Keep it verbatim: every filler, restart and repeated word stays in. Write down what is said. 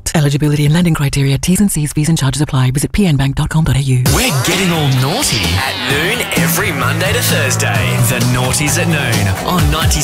Connect. Eligibility and lending criteria, T's and C's, fees and charges apply. Visit p n bank dot com dot a u. We're getting all naughty at noon every Monday to Thursday. The Naughties at Noon on ninety.